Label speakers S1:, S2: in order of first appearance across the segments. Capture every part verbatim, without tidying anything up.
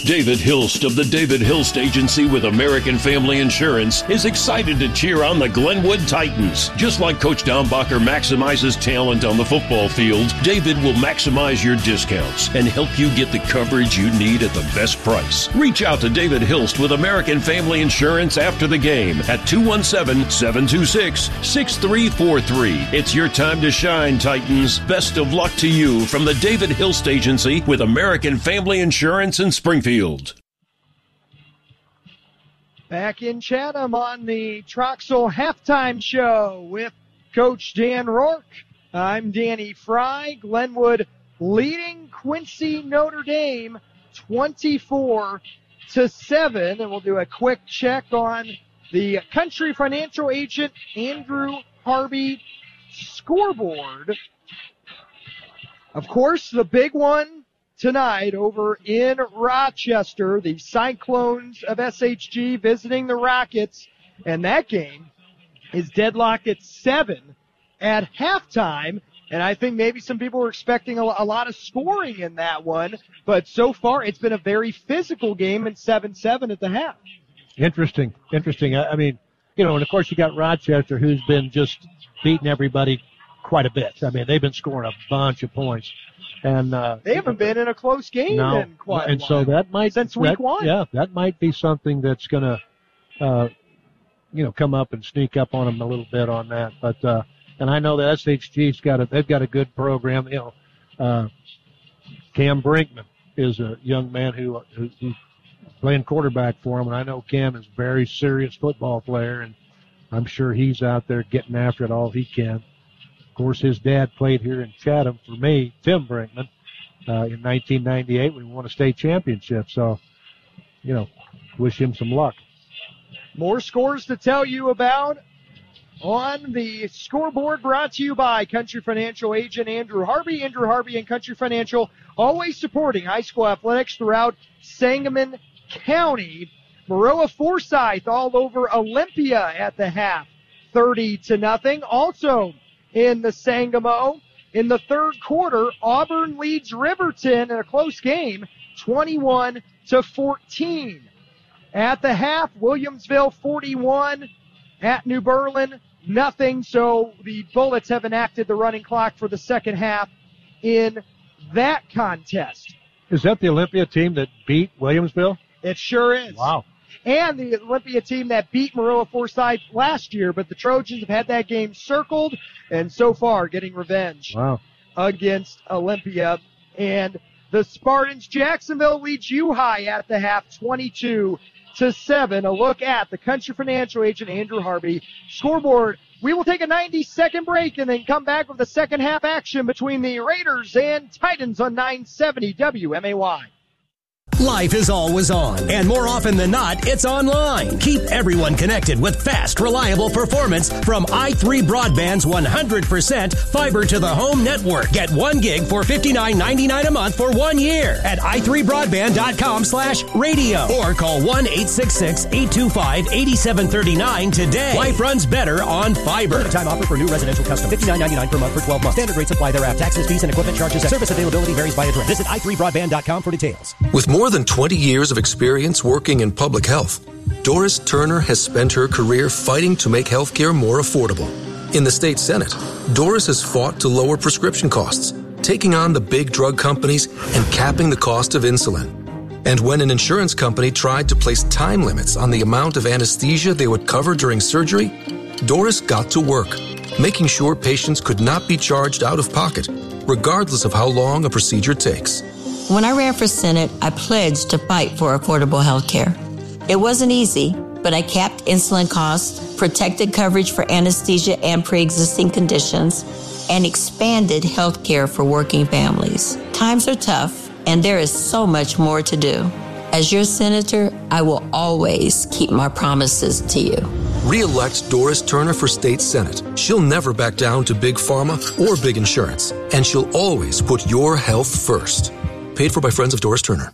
S1: David Hilst of the David Hilst Agency with American Family Insurance is excited to cheer on the Glenwood Titans. Just like Coach Downbacher maximizes talent on the football field, David will maximize your discounts and help you get the coverage you need at the best price. Reach out to David Hilst with American Family Insurance after the game at two one seven, seven two six, six three four three. It's your time to shine, Titans. Best of luck to you from the David Hilst Agency with American Family Insurance in Springfield.
S2: Back in Chatham on the Troxel Halftime Show with Coach Dan Rourke. I'm Danny Fry. Glenwood leading Quincy Notre Dame twenty-four to seven. And we'll do a quick check on the Country Financial Agent Andrew Harvey scoreboard. Of course, the big one tonight over in Rochester, the Cyclones of S H G visiting the Rockets, and that game is deadlocked at seven at halftime, and I think maybe some people were expecting a, a lot of scoring in that one, but so far it's been a very physical game and seven seven at the half.
S3: Interesting, interesting. I, I mean, you know, and of course you got Rochester, who's been just beating everybody quite a bit. I mean, they've been scoring a bunch of points. And uh,
S2: they haven't been in a close game
S3: no,
S2: in quite
S3: and
S2: a while.
S3: so that might
S2: since week
S3: that,
S2: one.
S3: Yeah, that might be something that's going to, uh, you know, come up and sneak up on them a little bit on that. But uh, and I know that S H G's got a they've got a good program. You know, uh, Cam Brinkman is a young man who, who who's playing quarterback for him, and I know Cam is a very serious football player, and I'm sure he's out there getting after it all he can. Of course, his dad played here in Chatham for me, Tim Brinkman, uh, in nineteen ninety-eight when we won a state championship. So, you know, wish him some luck.
S2: More scores to tell you about on the scoreboard, brought to you by Country Financial Agent Andrew Harvey. Andrew Harvey and Country Financial always supporting high school athletics throughout Sangamon County. Maroa Forsyth all over Olympia at the half, thirty to nothing. Also in the Sangamo, in the third quarter, Auburn leads Riverton in a close game, twenty-one to fourteen. At the half, Williamsville forty-one, at New Berlin nothing. So the Bullets have enacted the running clock for the second half in that contest.
S3: Is that the Olympia team that beat Williamsville?
S2: It sure is.
S3: Wow.
S2: And the Olympia team that beat Maroa Forsyth last year, but the Trojans have had that game circled, and so far getting revenge
S3: wow.
S2: against Olympia. And the Spartans, Jacksonville leads U High at the half, twenty-two to seven. A look at the Country Financial Agent Andrew Harvey scoreboard. We will take a ninety-second break and then come back with the second half action between the Raiders and Titans on nine seventy W M A Y.
S4: Life is always on, and more often than not, it's online. Keep everyone connected with fast, reliable performance from i three Broadband's one hundred percent fiber-to-the-home network. Get one gig for fifty-nine ninety-nine a month for one year at i three broadband dot com slash radio or call one eight six six, eight two five, eight seven three nine today. Life runs better on fiber. Limited time offer for new residential custom. fifty-nine ninety-nine per month for twelve months. Standard rates apply thereafter. Taxes, fees, and equipment charges. Service availability varies by address. Visit i three broadband dot com for details.
S5: With more than twenty years of experience working in public health, Doris Turner has spent her career fighting to make healthcare more affordable. In the state Senate, Doris has fought to lower prescription costs, taking on the big drug companies and capping the cost of insulin. And when an insurance company tried to place time limits on the amount of anesthesia they would cover during surgery, Doris got to work, making sure patients could not be charged out of pocket, regardless of how long a procedure takes.
S6: When I ran for Senate, I pledged to fight for affordable health care. It wasn't easy, but I capped insulin costs, protected coverage for anesthesia and pre-existing conditions, and expanded health care for working families. Times are tough, and there is so much more to do. As your senator, I will always keep my promises to you.
S5: Re-elect Doris Turner for State Senate. She'll never back down to big pharma or big insurance, and she'll always put your health first. Paid for by Friends of Doris Turner.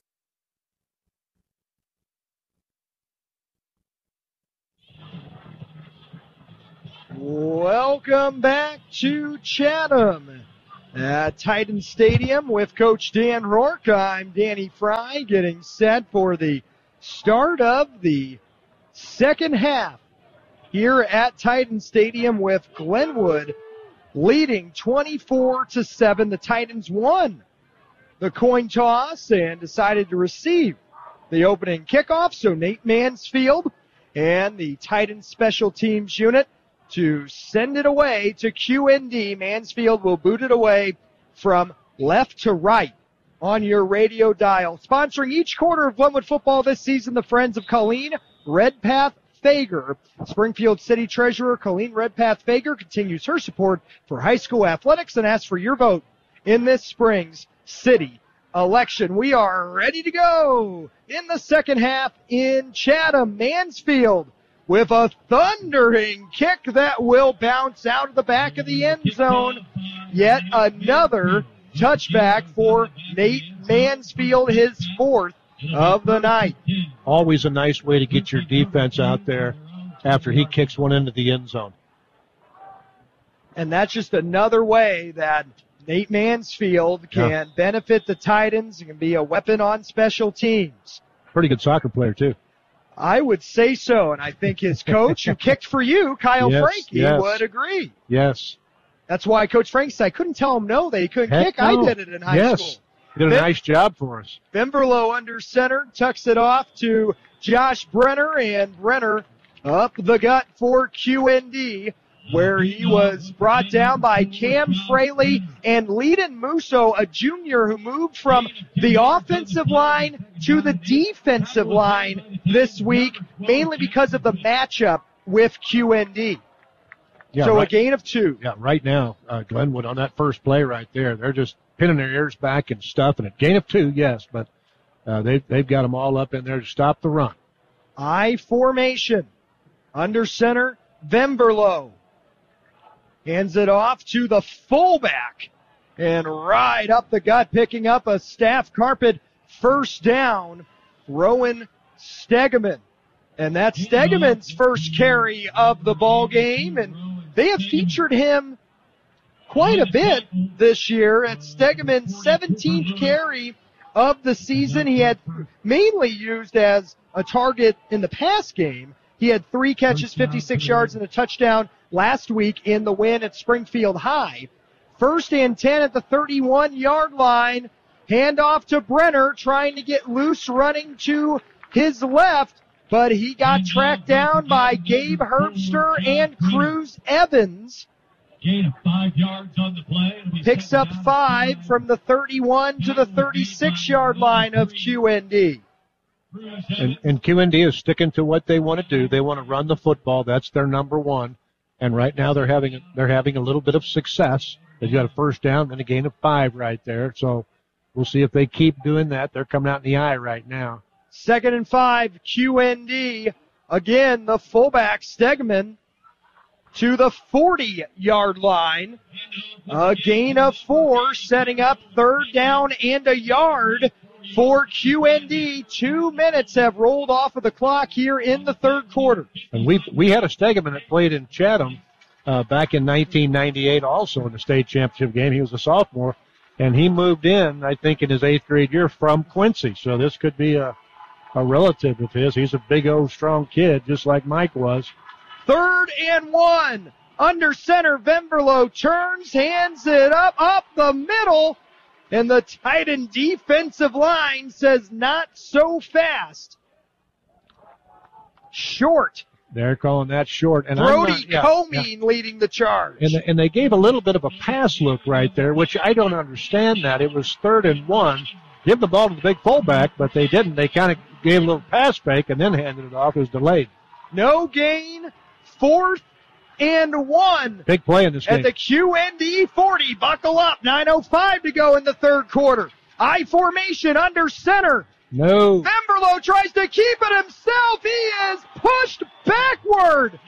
S2: Welcome back to Chatham. At Titan Stadium with Coach Dan Rourke. I'm Danny Fry, getting set for the start of the second half here at Titan Stadium with Glenwood leading twenty-four to seven. The Titans won the coin toss and decided to receive the opening kickoff. So Nate Mansfield and the Titans special teams unit to send it away to Q N D. Mansfield will boot it away from left to right on your radio dial. Sponsoring each quarter of Glenwood football this season, the Friends of Colleen Redpath Fager. Springfield City Treasurer Colleen Redpath Fager continues her support for high school athletics and asks for your vote in this spring's city election. We are ready to go in the second half in Chatham. Mansfield with a thundering kick that will bounce out of the back of the end zone. Yet another touchback for Nate Mansfield, his fourth of the night.
S3: Always a nice way to get your defense out there after he kicks one into the end zone.
S2: And that's just another way that Nate Mansfield can yeah. benefit the Titans and can be a weapon on special teams.
S3: Pretty good soccer player, too.
S2: I would say so, and I think his coach, who kicked for you, Kyle
S3: yes,
S2: Frankie,
S3: yes.
S2: would agree.
S3: Yes.
S2: That's why Coach Frankie said, I couldn't tell him no that he couldn't
S3: Heck
S2: kick.
S3: No.
S2: I did it in high
S3: yes.
S2: school.
S3: He did a
S2: Vim-
S3: nice job for us.
S2: Bimberlow under center, tucks it off to Josh Brenner, and Brenner up the gut for Q N D, where he was brought down by Cam Fraley and Leiden Musso, a junior who moved from the offensive line to the defensive line this week, mainly because of the matchup with Q N D.
S3: Yeah,
S2: so
S3: right,
S2: a gain of two.
S3: Yeah, right now, uh, Glenwood on that first play right there, they're just pinning their ears back and stuffing it. Gain of two, yes, but uh, they've, they've got them all up in there to stop the run.
S2: I formation. Under center, Bimberlow. Hands it off to the fullback. And right up the gut, picking up a staff carpet first down, Rowan Stegeman. And that's Stegeman's first carry of the ball game. And they have featured him quite a bit this year. It's Stegeman's seventeenth carry of the season. He had mainly used as a target in the pass game. He had three catches, fifty-six yards, and a touchdown last week in the win at Springfield High. First and ten at the thirty-one-yard line. Handoff to Brenner, trying to get loose, running to his left, but he got tracked down by Gabe Herbster and Cruz Evans.
S7: Gain of five yards on the play.
S2: Picks up five from the thirty-one to the thirty-six-yard line of Q N D.
S3: And, and Q N D is sticking to what they want to do. They want to run the football. That's their number one. And right now they're having they're having a little bit of success. They've got a first down and a gain of five right there. So we'll see if they keep doing that. They're coming out in the eye right now.
S2: Second and five, Q N D. Again, the fullback, Stegman, to the forty-yard line. A gain of four, setting up third down and a yard for Q N D. Two minutes have rolled off of the clock here in the third quarter.
S3: And we we had a Stegeman that played in Chatham uh, back in nineteen ninety-eight also in the state championship game. He was a sophomore, and he moved in, I think, in his eighth grade year from Quincy. So this could be a, a relative of his. He's a big, old, strong kid, just like Mike was.
S2: Third and one. Under center, Bimberlow turns, hands it up, up the middle. And the Titan defensive line says not so fast. Short.
S3: They're calling that short. And
S2: Brody
S3: I'm not, yeah,
S2: Comey
S3: yeah.
S2: leading the charge.
S3: And, and they gave a little bit of a pass look right there, which I don't understand that. It was third and one. Give the ball to the big fullback, but they didn't. They kind of gave a little pass fake and then handed it off. It was delayed.
S2: No gain. Fourth and one.
S3: Big play in this game.
S2: At the Q N D forty. Buckle up. nine oh five to go in the third quarter. I formation under center.
S3: No.
S2: Bimberlow tries to keep it himself. He is pushed backward.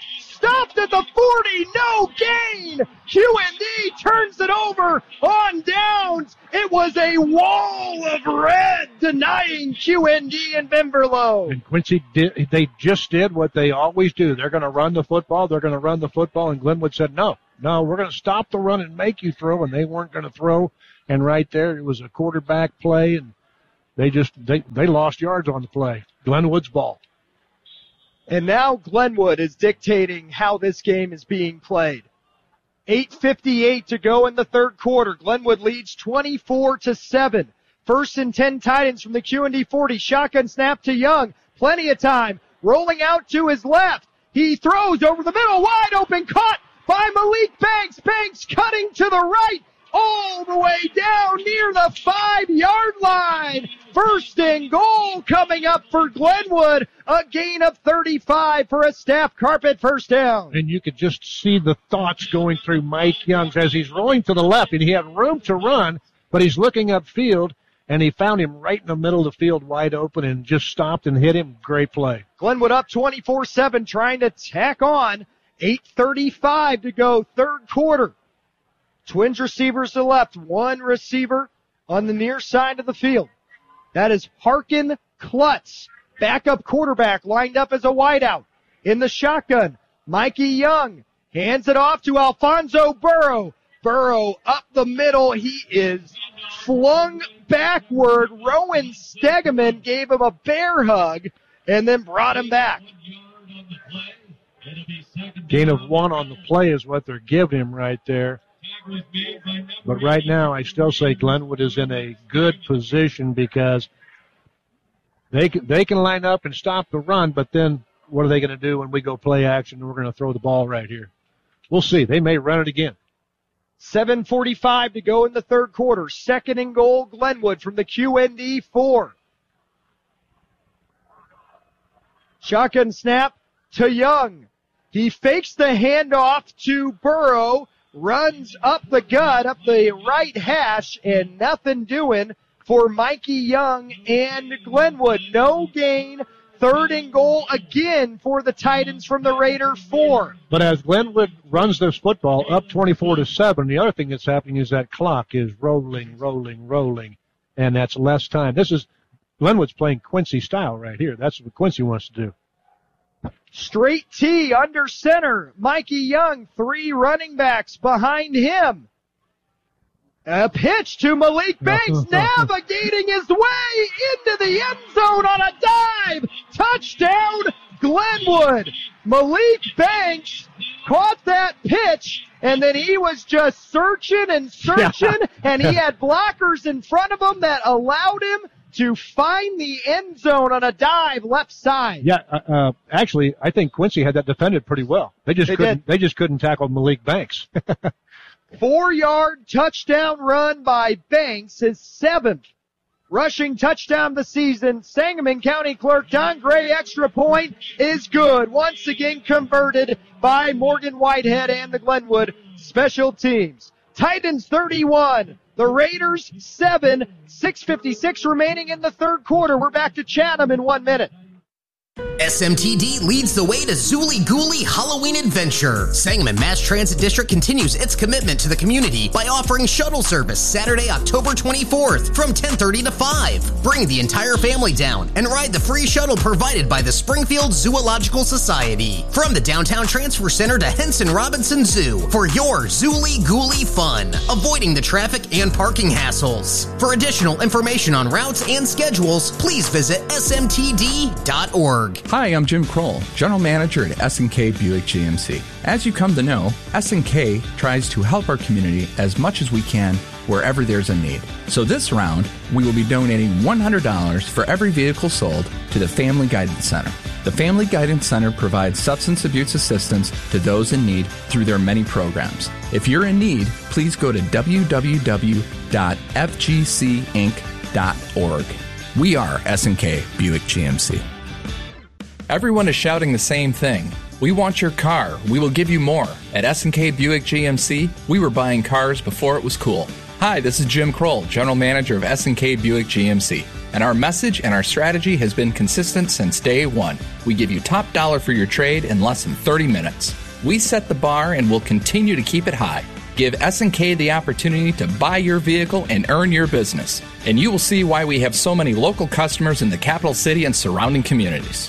S2: stopped at the forty, no gain. Q N D turns it over on downs. It was a wall of red denying Q N D and Benverlow.
S3: And Quincy did, they just did what they always do. They're going to run the football. They're going to run the football. And Glenwood said, no, no, we're going to stop the run and make you throw. And they weren't going to throw. And right there, it was a quarterback play. And they just, they, they lost yards on the play. Glenwood's ball.
S2: And now Glenwood is dictating how this game is being played. eight fifty-eight to go in the third quarter. Glenwood leads twenty-four to seven. First and ten Titans from the Q N D forty. Shotgun snap to Young. Plenty of time. Rolling out to his left. He throws over the middle. Wide open. Caught by Malik Banks. Banks cutting to the right. All the way down near the five-yard line. First and goal coming up for Glenwood. A gain of thirty-five for a Staff Carpet first down.
S3: And you could just see the thoughts going through Mike Young as he's rolling to the left, and he had room to run, but he's looking upfield, and he found him right in the middle of the field wide open and just stopped and hit him. Great play.
S2: Glenwood up twenty-four seven, trying to tack on. eight thirty-five to go, third quarter. Twins receivers to the left, one receiver on the near side of the field. That is Harkin Klutz, backup quarterback, lined up as a wideout. In the shotgun, Mikey Young hands it off to Alfonso Burrow. Burrow up the middle. He is flung backward. Rowan Stegeman gave him a bear hug and then brought him back.
S3: Gain of one on the play is what they're giving him right there. But right now, I still say Glenwood is in a good position because they can, they can line up and stop the run, but then what are they going to do when we go play action and we're going to throw the ball right here? We'll see. They may run it again.
S2: seven forty-five to go in the third quarter. Second and goal, Glenwood from the Q N D four. Shotgun snap to Young. He fakes the handoff to Burrow. Runs up the gut, up the right hash, and nothing doing for Mikey Young and Glenwood. No gain. Third and goal again for the Titans from the Raider four.
S3: But as Glenwood runs this football up twenty-four to seven, the other thing that's happening is that clock is rolling, rolling, rolling, and that's less time. This is Glenwood's playing Quincy style right here. That's what Quincy wants to do.
S2: Straight T under center. Mikey Young, three running backs behind him. A pitch to Malik Banks, navigating his way into the end zone on a dive. Touchdown, Glenwood. Malik Banks caught that pitch, and then he was just searching and searching, and he had blockers in front of him that allowed him to find the end zone on a dive left side.
S3: Yeah, uh, uh, actually, I think Quincy had that defended pretty well. They just
S2: they
S3: couldn't.
S2: Did.
S3: They just couldn't tackle Malik Banks.
S2: Four-yard touchdown run by Banks, his seventh rushing touchdown of the season. Sangamon County Clerk Don Gray extra point is good. Once again converted by Morgan Whitehead and the Glenwood special teams. Titans thirty-one. The Raiders seven, six fifty-six remaining in the third quarter. We're back to Chatham in one minute.
S8: S M T D leads the way to Zooly Gooly Halloween Adventure. Sangamon Mass Transit District continues its commitment to the community by offering shuttle service Saturday, October twenty-fourth from ten thirty to five. Bring the entire family down and ride the free shuttle provided by the Springfield Zoological Society. From the Downtown Transfer Center to Henson Robinson Zoo for your Zooly Gooly fun, avoiding the traffic and parking hassles. For additional information on routes and schedules, please visit S M T D dot org.
S9: Hi, I'm Jim Kroll, General Manager at S and K Buick G M C. As you come to know, S and K tries to help our community as much as we can wherever there's a need. So this round, we will be donating one hundred dollars for every vehicle sold to the Family Guidance Center. The Family Guidance Center provides substance abuse assistance to those in need through their many programs. If you're in need, please go to w w w dot f g c inc dot org. We are S and K Buick G M C. Everyone is shouting the same thing. We want your car. We will give you more. At S and K Buick G M C, we were buying cars before it was cool. Hi, this is Jim Kroll, General Manager of S and K Buick G M C. And our message and our strategy has been consistent since day one. We give you top dollar for your trade in less than thirty minutes. We set the bar and will continue to keep it high. Give S and K the opportunity to buy your vehicle and earn your business. And you will see why we have so many local customers in the capital city and surrounding communities.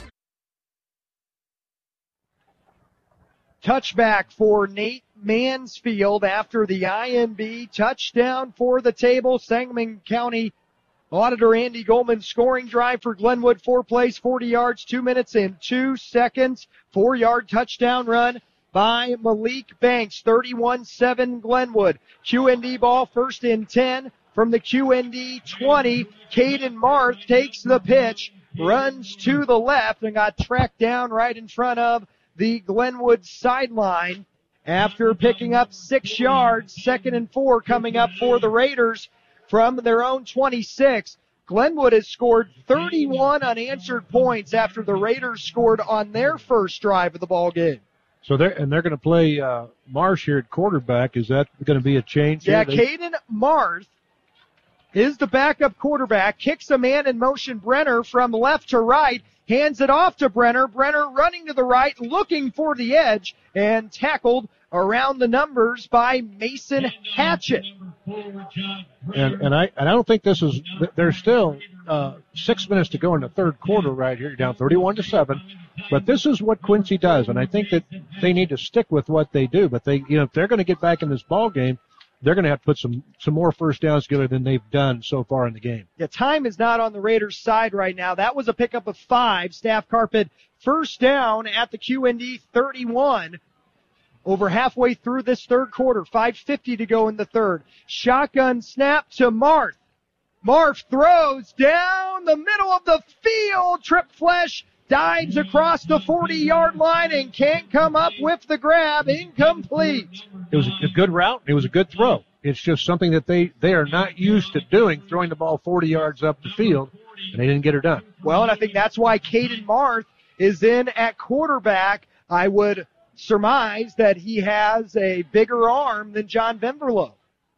S2: Touchback for Nate Mansfield after the I M B touchdown for the table. Sangamon County Auditor Andy Goldman scoring drive for Glenwood. Four plays, forty yards, two minutes and two seconds. Four-yard touchdown run by Malik Banks. thirty-one seven Glenwood. Q N D ball, first and ten from the Q N D twenty. Caden Marth takes the pitch, runs to the left, and got tracked down right in front of the Glenwood sideline after picking up six yards. Second and four coming up for the Raiders from their own twenty-six. Glenwood has scored thirty-one unanswered points after the Raiders scored on their first drive of the ball game.
S3: So they're and they're going to play uh, Marsh here at quarterback. Is that going to be a change?
S2: Yeah,
S3: here?
S2: Caden Marth is the backup quarterback. Kicks a man in motion. Brenner from left to right. Hands it off to Brenner. Brenner running to the right, looking for the edge, and tackled around the numbers by Mason Hatchett.
S3: And and I and I don't think this is. There's still uh, six minutes to go in the third quarter right here. You're down thirty-one to seven. But this is what Quincy does, and I think that they need to stick with what they do. But they, you know, if they're going to get back in this ball game, they're going to have to put some some more first downs together than they've done so far in the game.
S2: Yeah, time is not on the Raiders' side right now. That was a pickup of five. Staff Carpet first down at the Q N D thirty-one. Over halfway through this third quarter. five fifty to go in the third. Shotgun snap to Marth. Marth throws down the middle of the field. Trip Flesh dives across the forty-yard line and can't come up with the grab. Incomplete.
S3: It was a good route. It was a good throw. It's just something that they, they are not used to doing, throwing the ball forty yards up the field, and they didn't get her done.
S2: Well, and I think that's why Caden Marth is in at quarterback. I would surmise that he has a bigger arm than John Venverlo.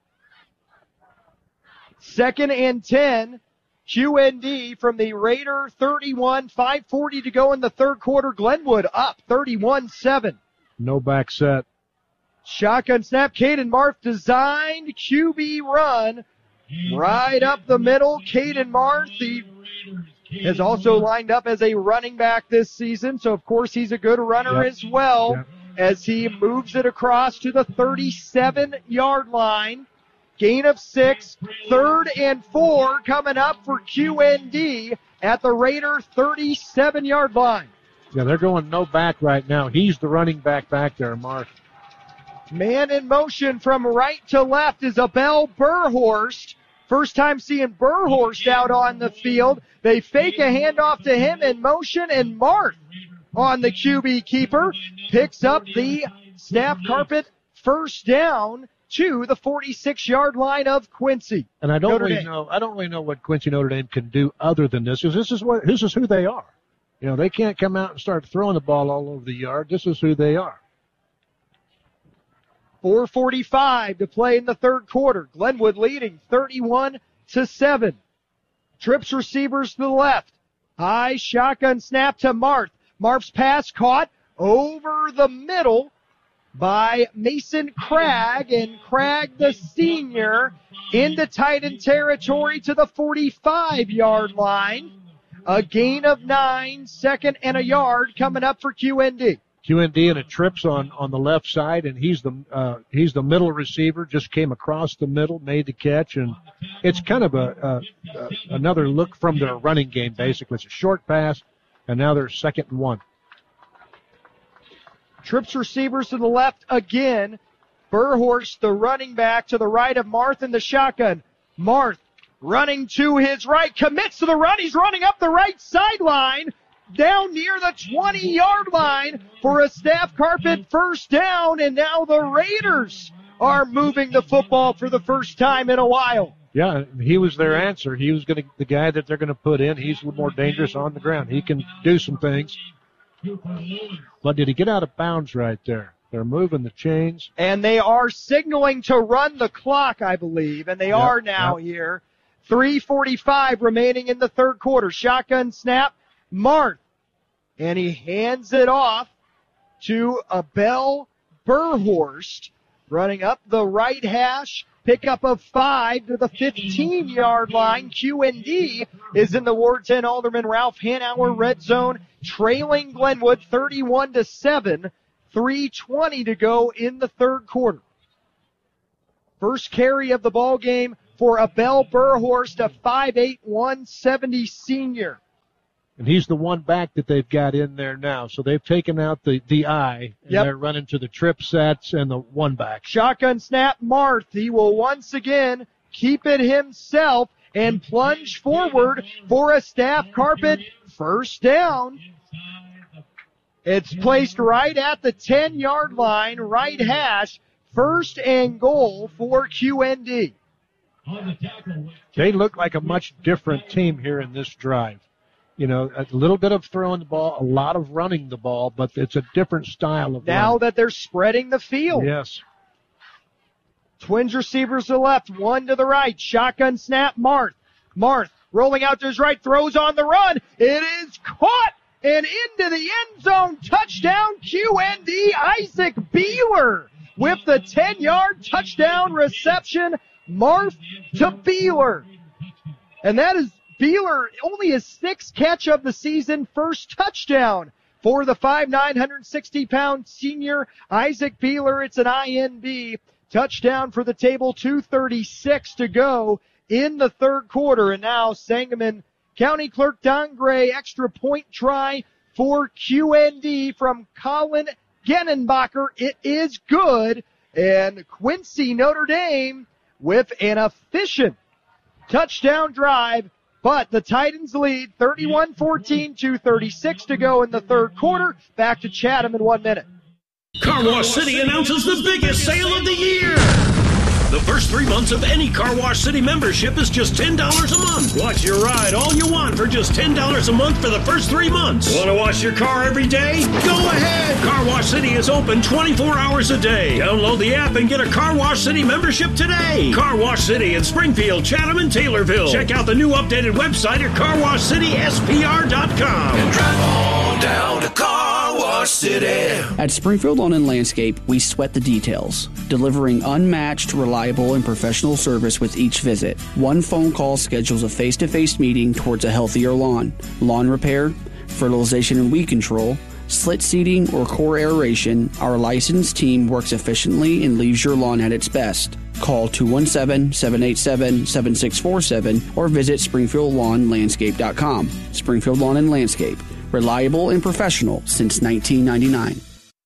S2: Second and ten. Q N D from the Raider thirty-one, five forty to go in the third quarter. Glenwood up thirty-one seven.
S3: No back set.
S2: Shotgun snap. Caden Marth designed Q B run right up the middle. Caden Marth, he has also lined up as a running back this season, so of course he's a good runner yep. as well yep. as he moves it across to the thirty-seven-yard line. Gain of six, third and four coming up for Q N D at the Raider thirty-seven-yard line.
S3: Yeah, they're going no back right now. He's the running back back there, Mark.
S2: Man in motion from right to left is Abel Burhorst. First time seeing Burhorst out on the field. They fake a handoff to him in motion, and Marth on the Q B keeper picks up the Staff Carpet first down to the forty-six-yard line of Quincy.
S3: And I don't
S2: Notre
S3: really
S2: Dame.
S3: know. I don't really know what Quincy Notre Dame can do other than this. Because this is what this is who they are. You know, they can't come out and start throwing the ball all over the yard. This is who they are.
S2: four forty-five to play in the third quarter. Glenwood leading thirty-one to seven. Trips receivers to the left. High shotgun snap to Marth. Marth's pass caught over the middle by Mason Cragg, and Cragg, the senior, into tight end territory to the forty-five-yard line. A gain of nine, second and a yard coming up for Q N D.
S3: Q N D and a trips on, on the left side, and he's the uh, he's the middle receiver. Just came across the middle, made the catch, and it's kind of a, a, a another look from their running game. Basically, it's a short pass, and now they're second and one.
S2: Trips receivers to the left again. Burhorst, the running back, to the right of Marth in the shotgun. Marth running to his right, commits to the run. He's running up the right sideline, down near the twenty-yard line for a Staff Carpet first down, and now the Raiders are moving the football for the first time in a while.
S3: Yeah, he was their answer. He was going to the guy that they're going to put in. He's a little more dangerous on the ground. He can do some things. But did he get out of bounds right there? They're moving the chains.
S2: And they are signaling to run the clock, I believe, and they yep, are now yep. here. three forty-five remaining in the third quarter. Shotgun snap. Marth. And he hands it off to Abel Burhorst. Running up the right hash, pickup of five to the fifteen-yard line. Q and D is in the Ward ten Alderman Ralph Hanauer red zone, trailing Glenwood thirty-one to seven. three twenty to go in the third quarter. First carry of the ball game for Abel Burhorst, a five eight, one seventy senior.
S3: And he's the one back that they've got in there now. So they've taken out the, the I, and
S2: yep.
S3: they're running to the trip sets and the one back.
S2: Shotgun snap, Marth. He will once again keep it himself and plunge forward for a staff carpet first down. It's placed right at the ten-yard line, right hash, first and goal for Q N D.
S3: They look like a much different team here in this drive. You know, a little bit of throwing the ball, a lot of running the ball, but it's a different style of
S2: Now
S3: running.
S2: that they're spreading the field.
S3: Yes.
S2: Twins receivers to the left, one to the right. Shotgun snap, Marth. Marth rolling out to his right, throws on the run. It is caught and into the end zone. Touchdown Q N D. Isaac Beeler with the ten-yard touchdown reception. Marth to Beeler. And that is Beeler, only his sixth catch of the season, first touchdown for the five nine, one hundred sixty pound senior Isaac Beeler. It's an I N B touchdown for the table, two thirty-six to go in the third quarter. And now Sangamon County Clerk Don Gray, extra point try for Q N D from Colin Genenbacher. It is good. And Quincy Notre Dame with an efficient touchdown drive. But the Titans lead thirty-one fourteen, two thirty-six to go in the third quarter. Back to Chatham in one minute.
S1: Car Wash City announces the biggest sale of the year. The first three months of any Car Wash City membership is just ten dollars a month. Watch your ride all you want for just ten dollars a month for the first three months. Want to wash your car every day? Go ahead. Car Wash City is open twenty-four hours a day. Download the app and get a Car Wash City membership today. Car Wash City in Springfield, Chatham, and Taylorville. Check out the new updated website at car wash city s p r dot com. And drive on down to Car Wash City.
S10: At Springfield Lawn and Landscape, we sweat the details, delivering unmatched, reliable, and professional service with each visit. One phone call schedules a face-to-face meeting towards a healthier lawn. Lawn repair, fertilization and weed control, slit seeding, or core aeration, our licensed team works efficiently and leaves your lawn at its best. Call two one seven, seven eight seven, seven six four seven or visit springfield lawn landscape dot com. Springfield Lawn and Landscape, reliable and professional since nineteen ninety-nine.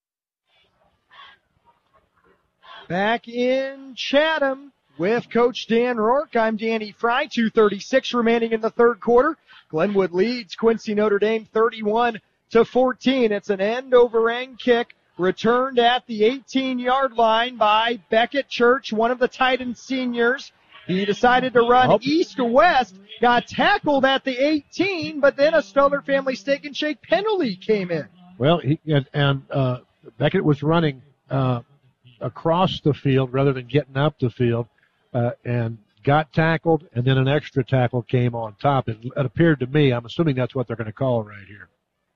S2: Back in Chatham with Coach Dan Rourke. I'm Danny Fry. two thirty-six remaining in the third quarter. Glenwood leads Quincy Notre Dame thirty-one to fourteen. It's an end over end kick returned at the eighteen-yard line by Beckett Church, one of the Titans seniors. He decided to run oh. east to west, got tackled at the eighteen, but then a Stoller Family Steak and Shake penalty came in.
S3: Well, he, and, and uh, Beckett was running uh, across the field rather than getting up the field, uh, and got tackled, and then an extra tackle came on top. It, it appeared to me, I'm assuming that's what they're going to call right here.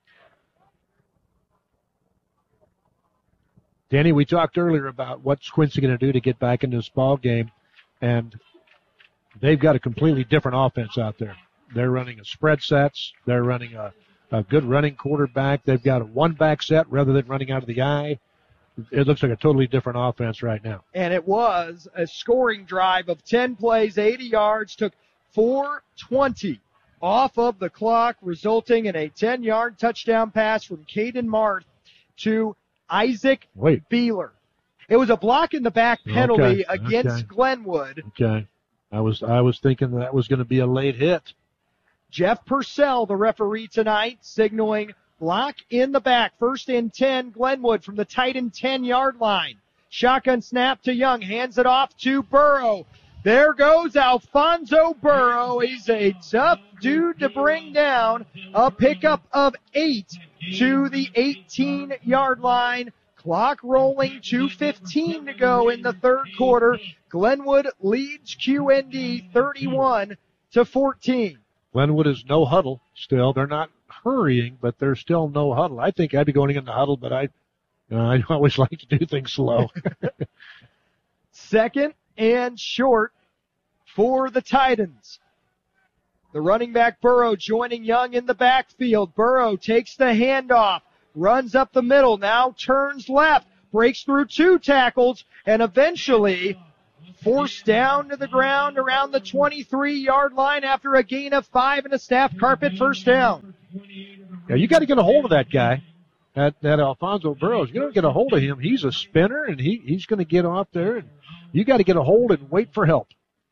S3: Danny, we talked earlier about what's Quincy going to do to get back in this ball game, and they've got a completely different offense out there. They're running a spread sets. They're running a, a good running quarterback. They've got a one-back set rather than running out of the eye. It looks like a totally different offense right now.
S2: And it was a scoring drive of ten plays, eighty yards, took four twenty off of the clock, resulting in a ten-yard touchdown pass from Caden Marth to Isaac
S3: Wait.
S2: Beeler. It was a block in the back penalty
S3: okay.
S2: against
S3: okay.
S2: Glenwood.
S3: Okay. I was I was thinking that was going to be a late hit.
S2: Jeff Purcell, the referee tonight, signaling block in the back. First and ten, Glenwood from the Titan ten-yard line. Shotgun snap to Young. Hands it off to Burrow. There goes Alfonso Burrow. He's a tough dude to bring down. A pickup of eight to the eighteen-yard line. Clock rolling, two fifteen to go in the third quarter. Glenwood leads Q N D thirty-one to fourteen.
S3: Glenwood is no huddle still. They're not hurrying, but there's still no huddle. I think I'd be going in the huddle, but I Uh, I always like to do things slow.
S2: Second and short for the Titans. The running back Burrow joining Young in the backfield. Burrow takes the handoff, runs up the middle, now turns left, breaks through two tackles, and eventually forced down to the ground around the twenty-three-yard line after a gain of five and a staff carpet first down.
S3: Yeah, you got to get a hold of that guy, that, that Alfonso Burrows. You got to get a hold of him. He's a spinner, and he, he's going to get off there, and you got to get a hold and wait for help.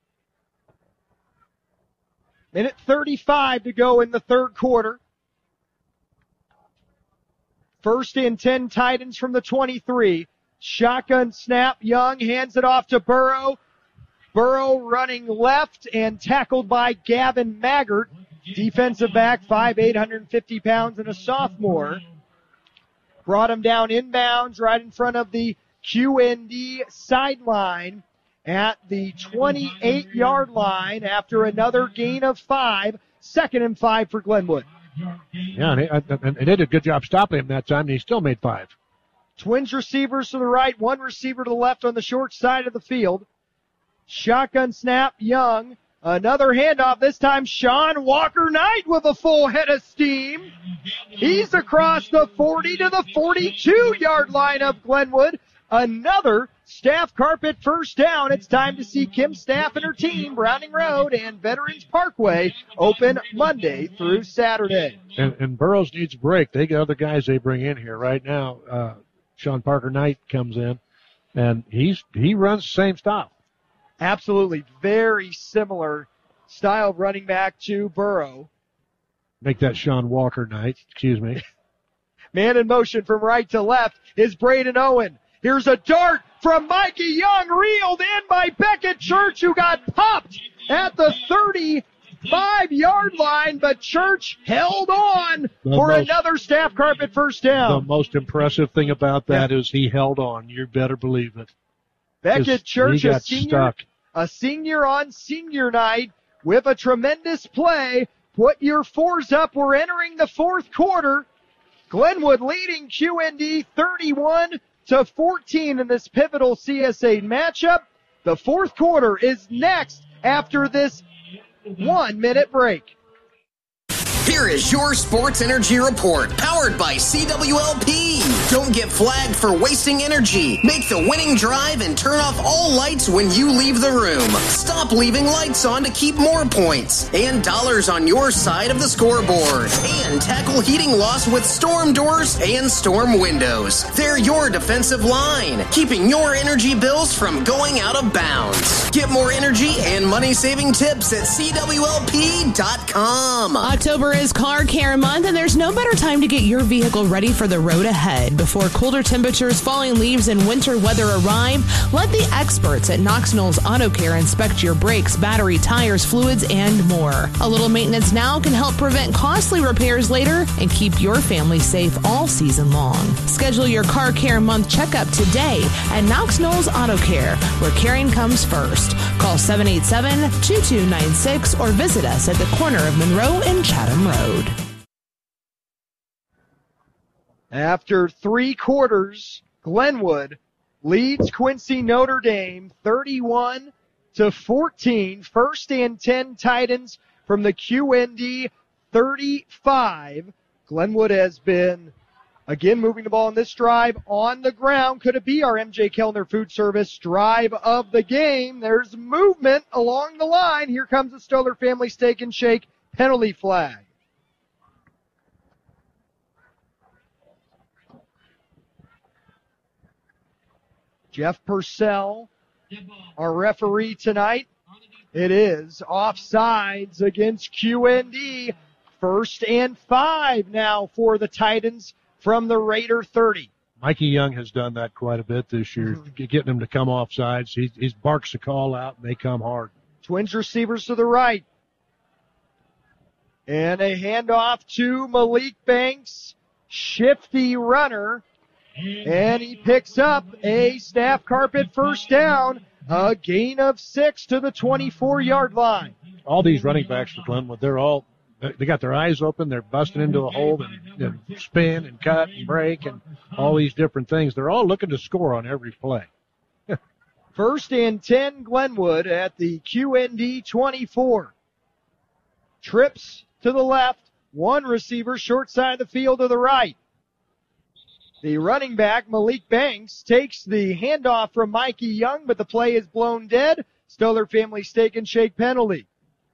S2: Minute thirty-five to go in the third quarter. First and ten, Titans from the twenty-three. Shotgun snap. Young hands it off to Burrow. Burrow running left and tackled by Gavin Maggart. Defensive back, five eight, one hundred fifty pounds and a sophomore. Brought him down inbounds right in front of the Q N D sideline at the twenty-eight-yard line after another gain of five. Second and five for Glenwood.
S3: Yeah, and they, and they did a good job stopping him that time, and he still made five.
S2: Twins receivers to the right, one receiver to the left on the short side of the field. Shotgun snap, Young. Another handoff, this time Sean Walker-Knight with a full head of steam. He's across the forty to the forty-two-yard line of Glenwood. Another staff carpet first down. It's time to see Kim Staff and her team, Browning Road and Veterans Parkway, open Monday through Saturday.
S3: And, and Burroughs needs a break. They got other guys they bring in here right now. Uh, Sean Parker-Knight comes in, and he's he runs the same style.
S2: Absolutely. Very similar style of running back to Burrow.
S3: Make that Sean Walker-Knight. Excuse me.
S2: Man in motion from right to left is Braden Owen. Here's a dart from Mikey Young, reeled in by Beckett Church, who got popped at the thirty-five-yard line, but Church held on the for most, another staff carpet first down.
S3: The most impressive thing about that yeah. is he held on. You better believe it.
S2: Beckett Church,
S3: he got
S2: a senior,
S3: stuck.
S2: a senior on senior night with a tremendous play. Put your fours up. We're entering the fourth quarter. Glenwood leading Q N D thirty-one to fourteen in this pivotal C S A matchup. The fourth quarter is next after this one-minute break.
S8: Here is your Sports Energy Report, powered by C W L P. Don't get flagged for wasting energy. Make the winning drive and turn off all lights when you leave the room. Stop leaving lights on to keep more points and dollars on your side of the scoreboard. And tackle heating loss with storm doors and storm windows. They're your defensive line, keeping your energy bills from going out of bounds. Get more energy and money-saving tips at C W L P dot com.
S11: October is Car Care Month, and there's no better time to get your vehicle ready for the road ahead. Before colder temperatures, falling leaves, and winter weather arrive, let the experts at Knox Knolls Auto Care inspect your brakes, battery, tires, fluids, and more. A little maintenance now can help prevent costly repairs later and keep your family safe all season long. Schedule your Car Care Month checkup today at Knox Knolls Auto Care, where caring comes first. Call seven eight seven, two two nine six or visit us at the corner of Monroe and Chatham Road.
S2: After three quarters, Glenwood leads Quincy Notre Dame thirty-one to fourteen. First and ten, Titans from the Q N D thirty-five. Glenwood has been, again, moving the ball in this drive on the ground. Could it be our M J Kellner Food Service drive of the game? There's movement along the line. Here comes the Stoller Family Steak and Shake penalty flag. Jeff Purcell, our referee tonight. It is offsides against Q N D. First and five now for the Titans from the Raider thirty.
S3: Mikey Young has done that quite a bit this year, mm-hmm. getting them to come off sides. He, he barks the call out, and they come hard.
S2: Twins receivers to the right. And a handoff to Malik Banks. Shifty runner. And he picks up a staff carpet first down. A gain of six to the twenty-four-yard line.
S3: All these running backs for Glenwood, they're all they got their eyes open. They're busting into a hole and, and spin and cut and break and all these different things. They're all looking to score on every play.
S2: First and ten, Glenwood at the Q N D twenty-four. Trips to the left. One receiver short side of the field to the right. The running back, Malik Banks, takes the handoff from Mikey Young, but the play is blown dead. Stoller family steak and shake penalty.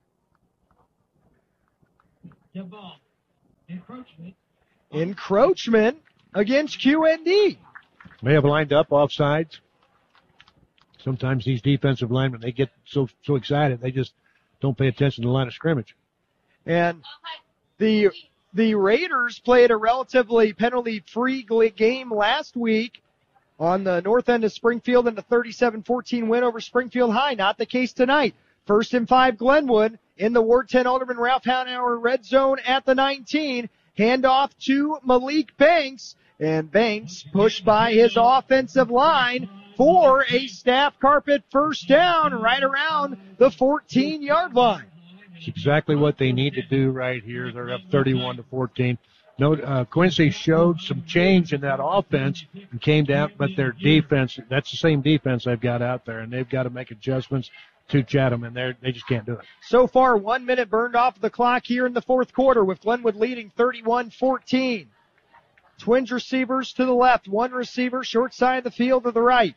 S7: Encroachment.
S2: Encroachment against Q N D.
S3: May have lined up off sides. Sometimes these defensive linemen, they get so so excited, they just don't pay attention to the line of scrimmage.
S2: And the the Raiders played a relatively penalty-free game last week on the north end of Springfield in a thirty-seven fourteen win over Springfield High. Not the case tonight. First and five, Glenwood in the Ward ten Alderman Ralph Hanauer red zone at the nineteen. Handoff to Malik Banks, and Banks pushed by his offensive line for a staff carpet first down right around the fourteen-yard line.
S3: It's exactly what they need to do right here. They're up thirty-one to fourteen. No, uh, Quincy showed some change in that offense and came down, but their defense, that's the same defense they've got out there, and they've got to make adjustments to Chatham, and they they just can't do it.
S2: So far, one minute burned off the clock here in the fourth quarter with Glenwood leading thirty-one fourteen. Twins receivers to the left, one receiver short side of the field to the right.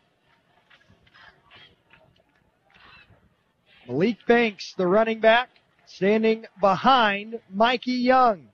S2: Malik Banks, the running back, standing behind Mikey Young.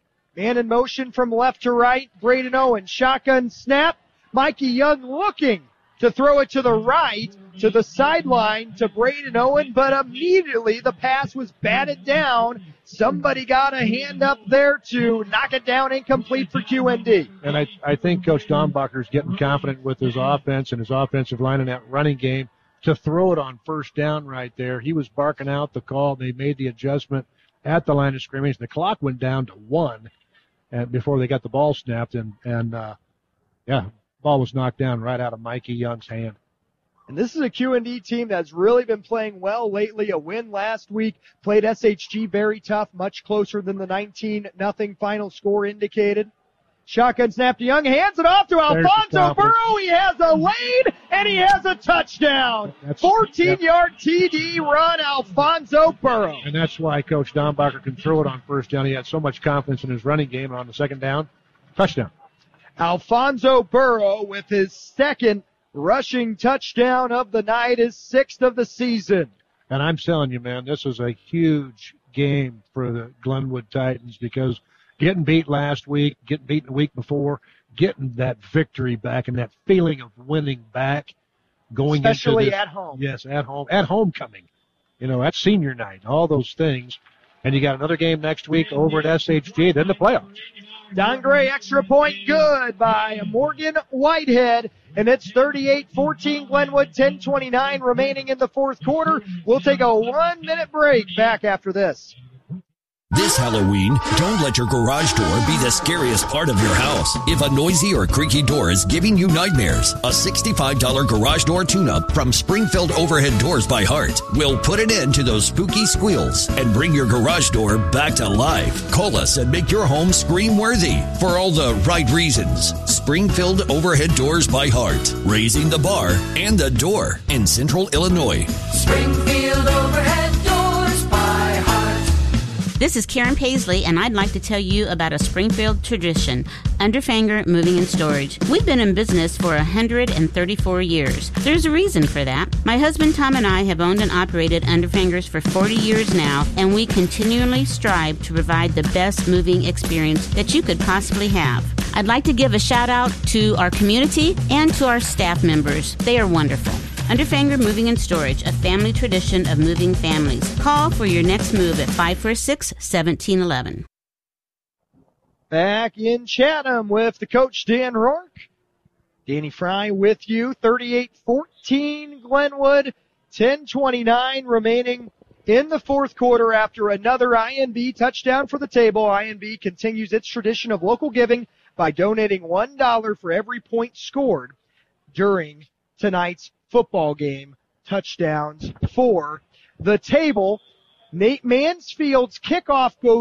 S2: Man in motion from left to right, Braden Owen. Shotgun snap. Mikey Young looking to throw it to the right, to the sideline to Braden Owen, but immediately the pass was batted down. Somebody got a hand up there to knock it down, incomplete for Q N D.
S3: And I, I think Coach Dombacher's getting confident with his offense and his offensive line in that running game to throw it on first down right there. He was barking out the call. They made the adjustment at the line of scrimmage. The clock went down to one and before they got the ball snapped, and, and uh, yeah, ball was knocked down right out of Mikey Young's hand.
S2: And this is a Q N D team that's really been playing well lately. A win last week, played S H G very tough, much closer than the nineteen nothing final score indicated. Shotgun snap to Young, hands it off to Alfonso Burrow. He has a lead, and he has a touchdown. fourteen-yard T D run, Alfonso Burrow.
S3: And that's why Coach Dombacher can throw it on first down. He had so much confidence in his running game, and on the second down, touchdown.
S2: Alfonso Burrow with his second rushing touchdown of the night, his sixth of the season.
S3: And I'm telling you, man, this is a huge game for the Glenwood Titans because getting beat last week, getting beat the week before, getting that victory back and that feeling of winning back, going
S2: especially
S3: into this,
S2: at home.
S3: Yes, at home, at homecoming. You know, at senior night, all those things. And you got another game next week over at S H G, then the playoffs.
S2: Don Gray extra point good by Morgan Whitehead. And it's thirty-eight fourteen Glenwood, ten twenty-nine remaining in the fourth quarter. We'll take a one-minute break back after this.
S1: This Halloween, don't let your garage door be the scariest part of your house. If a noisy or creaky door is giving you nightmares, a sixty-five dollars garage door tune-up from Springfield Overhead Doors by Heart will put an end to those spooky squeals and bring your garage door back to life. Call us and make your home scream-worthy for all the right reasons. Springfield Overhead Doors by Heart, raising the bar and the door in Central Illinois.
S12: Springfield Overhead Doors by Heart.
S13: This is Karen Paisley, and I'd like to tell you about a Springfield tradition, Underfanger Moving and Storage. We've been in business for one hundred thirty-four years. There's a reason for that. My husband Tom and I have owned and operated Underfangers for forty years now, and we continually strive to provide the best moving experience that you could possibly have. I'd like to give a shout out to our community and to our staff members. They are wonderful. Underfanger Moving and Storage, a family tradition of moving families. Call for your next move at five four six, one seven one one.
S2: Back in Chatham with the coach Dan Rourke. Danny Fry with you. thirty-eight fourteen Glenwood, ten twenty-nine remaining in the fourth quarter after another I N B touchdown for the table. I N B continues its tradition of local giving by donating one dollar for every point scored during tonight's football game. Touchdowns for the table. Nate Mansfield's kickoff goes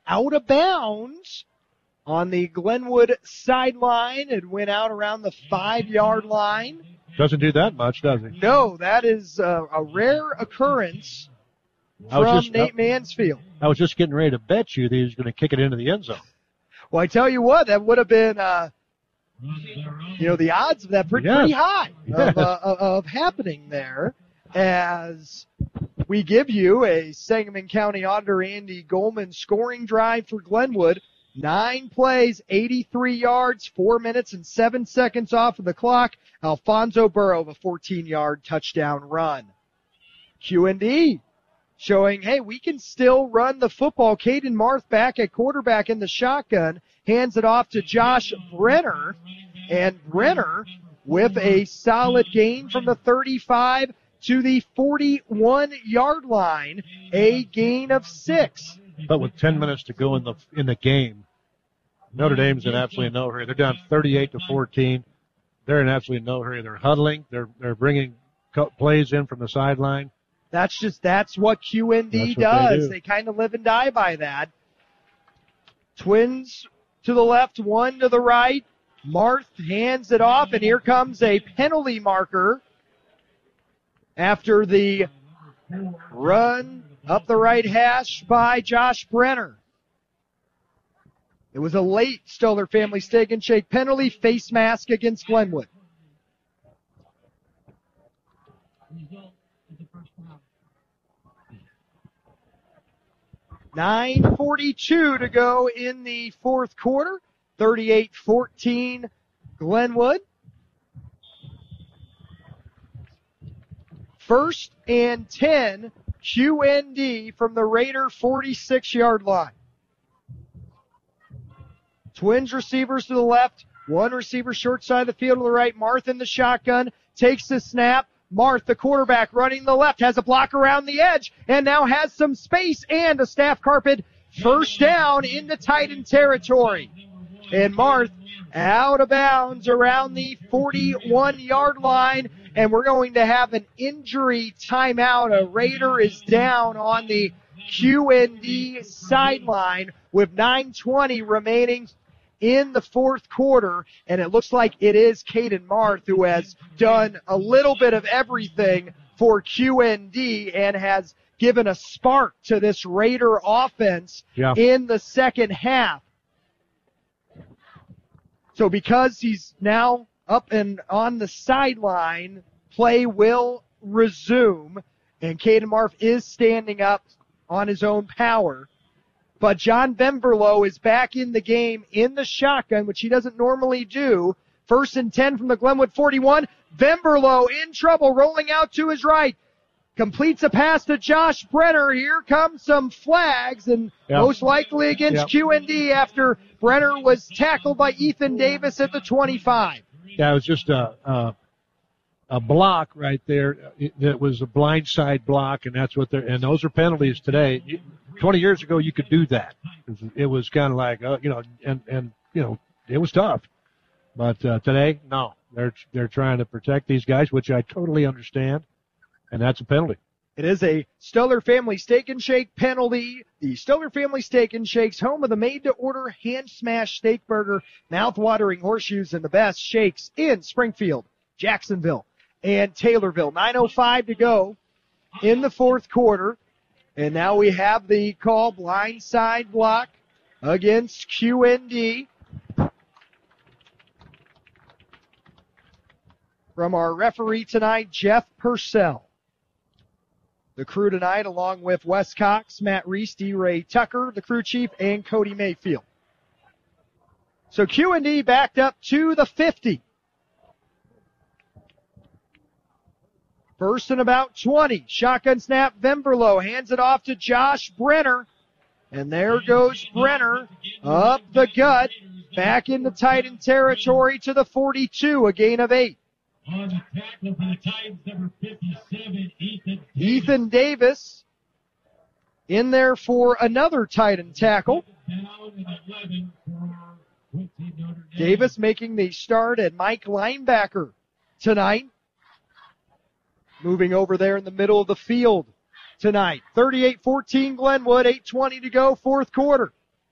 S2: out of bounds on the Glenwood sideline. It went out around the five-yard line.
S3: Doesn't do that much, does he?
S2: No, that is a, a rare occurrence
S3: I was
S2: from
S3: just,
S2: Nate
S3: uh,
S2: Mansfield.
S3: I was just getting ready to bet you that he was going to kick it into the end zone.
S2: Well, I tell you what, that would have been, uh, you know, the odds of that pretty,
S3: Yes.
S2: pretty high
S3: Yes.
S2: of, uh, of, of happening there, as we give you a Sangamon County Auditor Andy Goldman scoring drive for Glenwood. Nine plays, eighty-three yards, four minutes and seven seconds off of the clock. Alfonso Burrow, a fourteen-yard touchdown run. Q and D showing, hey, we can still run the football. Caden Marth back at quarterback in the shotgun, hands it off to Josh Brenner, and Brenner with a solid gain from the thirty-five to the forty-one-yard line, a gain of six.
S3: But with ten minutes to go in the in the game, Notre Dame's in absolutely no hurry. They're down thirty-eight to fourteen. They're in absolutely no hurry. They're huddling. They're they're bringing co- plays in from the sideline.
S2: That's just, that's what Q and D
S3: That's what they
S2: does.
S3: do.
S2: They kind of live and die by that. Twins to the left, one to the right. Marth hands it off, and here comes a penalty marker after the run up the right hash by Josh Brenner. It was a late Stoller Family Steak and Shake penalty, face mask against Glenwood. nine forty-two to go in the fourth quarter. thirty-eight fourteen Glenwood. First and ten, Q N D from the Raider forty-six-yard line. Twins receivers to the left, one receiver short side of the field to the right. Marth in the shotgun, takes the snap. Marth, the quarterback, running the left, has a block around the edge, and now has some space and a staff carpet first down in the Titan territory. And Marth out of bounds around the forty-one-yard line, and we're going to have an injury timeout. A Raider is down on the Q N D sideline with nine twenty remaining in the fourth quarter, and it looks like it is Caden Marth who has done a little bit of everything for Q N D and has given a spark to this Raider offense
S3: Yeah.
S2: in the second half. So because he's now up and on the sideline, play will resume, and Caden Marth is standing up on his own power. But John Venverlo is back in the game in the shotgun, which he doesn't normally do. First and ten from the Glenwood forty-one. Venverlo in trouble, rolling out to his right. Completes a pass to Josh Brenner. Here comes some flags, and
S3: Yep.
S2: most likely against
S3: Yep.
S2: Q N D after Brenner was tackled by Ethan Davis at the twenty-five.
S3: Yeah, it was just a a, a block right there. It, it was a blindside block, and that's what they're. And those are penalties today. You- Twenty years ago, you could do that. It was, it was kind of like, uh, you know, and and you know, it was tough. But uh, today, no, they're they're trying to protect these guys, which I totally understand, and that's a penalty.
S2: It is a Stoller Family Steak and Shake penalty. The Stoller Family Steak and Shakes, home of the made-to-order hand-smashed steak burger, mouth-watering horseshoes, and the best shakes in Springfield, Jacksonville, and Taylorville. nine oh five to go in the fourth quarter. And now we have the call, blindside block against Q N D. From our referee tonight, Jeff Purcell. The crew tonight, along with Wes Cox, Matt Reese, D. Ray Tucker, the crew chief, and Cody Mayfield. So Q and D backed up to the fifty. First and about twenty. Shotgun snap. Venverlo hands it off to Josh Brenner. And there goes Brenner up the gut. Back into Titan territory to the forty-two. A gain of eight.
S7: On the tackle for the Titans, number fifty-seven, Ethan.
S2: Ethan Davis in there for another Titan tackle.
S7: Down and eleven for Quincy Notre Dame.
S2: Davis making the start at Mike linebacker tonight. Moving over there in the middle of the field tonight. thirty-eight fourteen Glenwood, eight twenty to go, fourth quarter.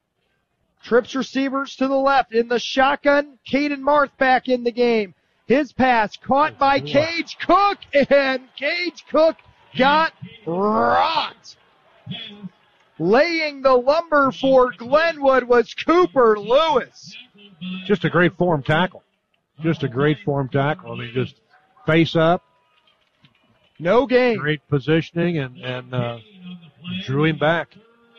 S2: Trips receivers to the left. In the shotgun, Caden Marth back in the game. His pass caught by Cage Cook, and Cage Cook got rocked. Laying the lumber for Glenwood was Cooper Lewis.
S3: Just a great form tackle. Just a great form tackle. I mean, just face up.
S2: No gain.
S3: Great positioning, and, and uh, drew him back.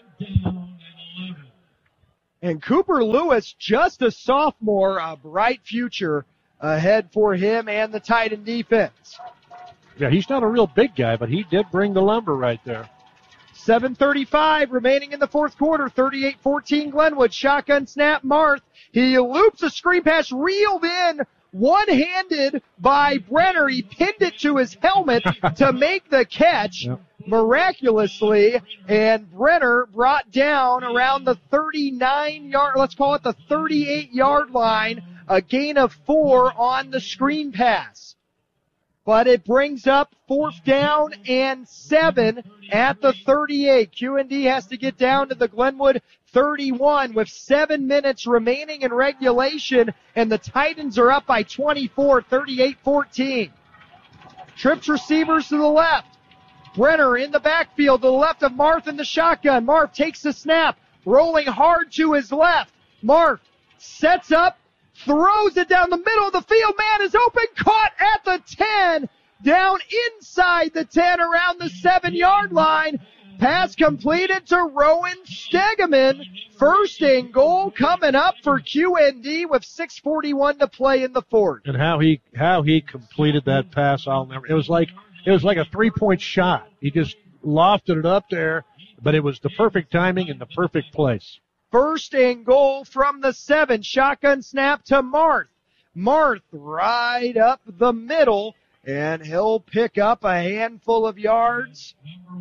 S2: And Cooper Lewis, just a sophomore, a bright future ahead for him and the Titan defense.
S3: Yeah, he's not a real big guy, but he did bring the lumber right there.
S2: seven thirty-five remaining in the fourth quarter. thirty-eight fourteen Glenwood. Shotgun snap, Marth. He loops a screen pass, reeled in, one-handed by Brenner. He pinned it to his helmet to make the catch. Yep. Miraculously, and Brenner brought down around the thirty-nine yard, let's call it the thirty-eight yard line, a gain of four on the screen pass. But it brings up fourth down and seven at the thirty-eight. Q and D has to get down to the Glenwood thirty-one with seven minutes remaining in regulation, and the Titans are up by twenty-four, thirty-eight fourteen. Trips receivers to the left. Brenner in the backfield to the left of Marth in the shotgun. Marth takes the snap, rolling hard to his left. Marth sets up, throws it down the middle of the field. Man is open, caught at the ten, down inside the ten, around the seven-yard line. Pass completed to Rowan Stegeman. First and goal coming up for Q and D with six forty-one to play in the fourth.
S3: And how he how he completed that pass, I'll never. It was like it was like a three-point shot. He just lofted it up there, but it was the perfect timing and the perfect place.
S2: First and goal from the seven. Shotgun snap to Marth. Marth right up the middle, and he'll pick up a handful of yards.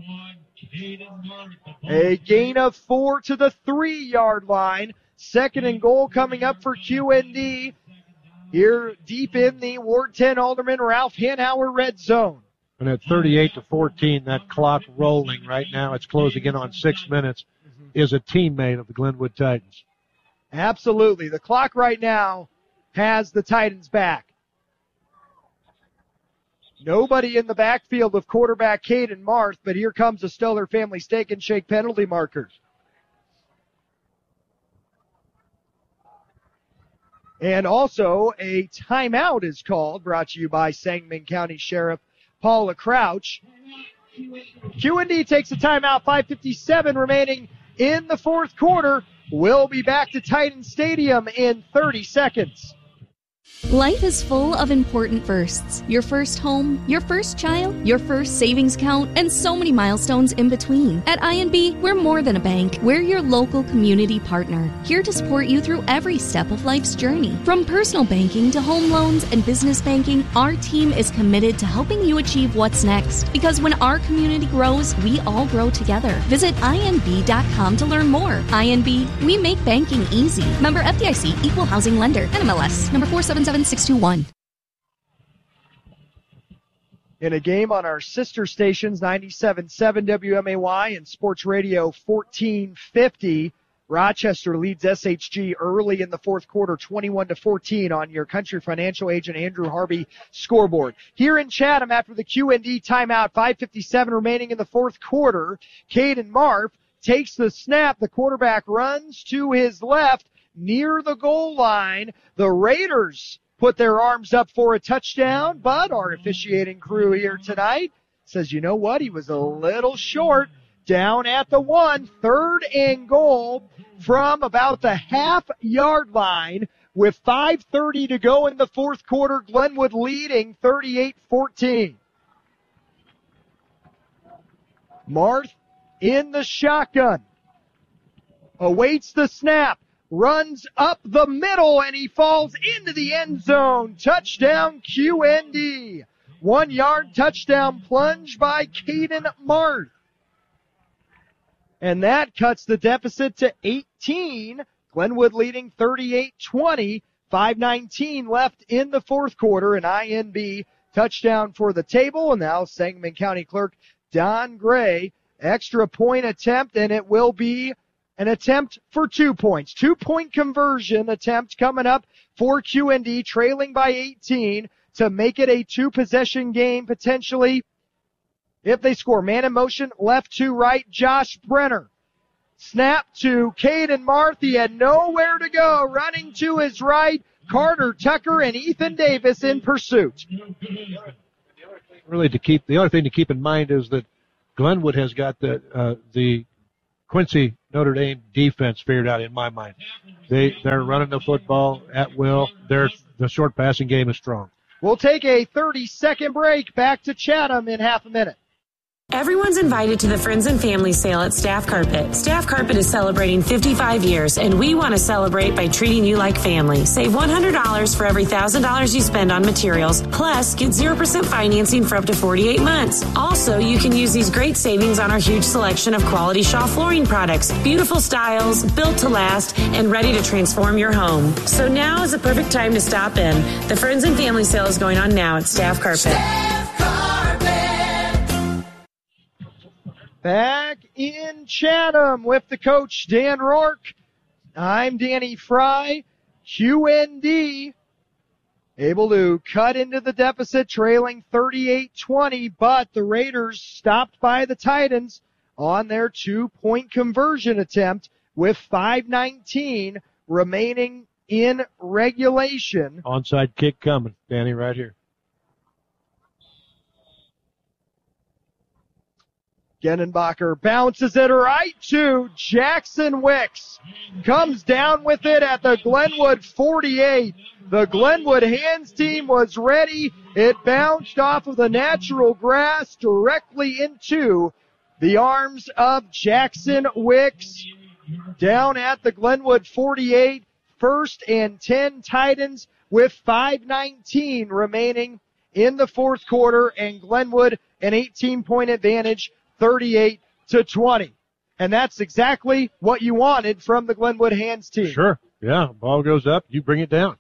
S2: A gain of four to the three-yard line. Second and goal coming up for Q and D. Here deep in the Ward ten Alderman Ralph Hanauer red zone.
S3: And at thirty-eight to fourteen, that clock rolling right now, it's closing in on six minutes, mm-hmm. is a teammate of the Glenwood Titans.
S2: Absolutely. The clock right now has the Titans back. Nobody in the backfield with quarterback Caden Marth, but here comes the Stellar Family Steak and Shake penalty markers. And also a timeout is called, brought to you by Sangamon County Sheriff Paula Crouch. Q and D takes a timeout, five fifty-seven remaining in the fourth quarter. We'll be back to Titan Stadium in thirty seconds.
S14: Life is full of important firsts. Your first home, your first child, your first savings account, and so many milestones in between. At I N B, we're more than a bank. We're your local community partner, here to support you through every step of life's journey. From personal banking to home loans and business banking, our team is committed to helping you achieve what's next. Because when our community grows, we all grow together. Visit I N B dot com to learn more. I N B, we make banking easy. Member F D I C, Equal Housing Lender, N M L S, number four seven seven six two one.
S2: In a game on our sister stations, ninety-seven point seven W M A Y and Sports Radio fourteen fifty, Rochester leads S H G early in the fourth quarter, twenty-one to fourteen on your Country Financial agent Andrew Harvey scoreboard. Here in Chatham after the Q and D timeout, five fifty-seven remaining in the fourth quarter, Caden Marth takes the snap. The quarterback runs to his left near the goal line. The Raiders put their arms up for a touchdown, but our officiating crew here tonight says, you know what, he was a little short down at the one. Third and goal from about the half-yard line with five thirty to go in the fourth quarter. Glenwood leading thirty-eight fourteen. Marth in the shotgun. Awaits the snap. Runs up the middle, and he falls into the end zone. Touchdown Q and D. One-yard touchdown plunge by Caden Marth. And that cuts the deficit to eighteen. Glenwood leading thirty-eight twenty. five nineteen left in the fourth quarter. An I N B touchdown for the table. And now Sangamon County Clerk Don Gray. Extra point attempt, and it will be an attempt for two points. Two-point conversion attempt coming up for Q N D, trailing by eighteen to make it a two-possession game potentially if they score. Man in motion, left to right, Josh Brenner. Snap to Caden Marth. He had nowhere to go. Running to his right, Carter Tucker and Ethan Davis in pursuit.
S3: Really, to keep the other thing to keep in mind is that Glenwood has got the uh, the Quincy Notre Dame defense figured out in my mind. They they're running the football at will. Their the short passing game is strong.
S2: We'll take a thirty-second break. Back to Chatham in half a minute.
S15: Everyone's invited to the Friends and Family Sale at Staff Carpet. Staff Carpet is celebrating fifty-five years, and we want to celebrate by treating you like family. Save one hundred dollars for every one thousand dollars you spend on materials, plus get zero percent financing for up to forty-eight months. Also, you can use these great savings on our huge selection of quality Shaw flooring products. Beautiful styles, built to last, and ready to transform your home. So now is the perfect time to stop in. The Friends and Family Sale is going on now at Staff Carpet.
S12: Staff Carpet.
S2: Back in Chatham with the coach, Dan Rourke. I'm Danny Fry. Q N D able to cut into the deficit, trailing thirty-eight twenty, but the Raiders stopped by the Titans on their two-point conversion attempt with five nineteen remaining in regulation.
S3: Onside kick coming, Danny, right here.
S2: Genenbacher bounces it right to Jackson Wicks. Comes down with it at the Glenwood forty-eight. The Glenwood hands team was ready. It bounced off of the natural grass directly into the arms of Jackson Wicks. Down at the Glenwood forty-eight. First and ten Titans with five nineteen remaining in the fourth quarter, and Glenwood an eighteen-point advantage, thirty-eight to twenty. And that's exactly what you wanted from the Glenwood hands team.
S3: Sure. Yeah. Ball goes up. You bring it down.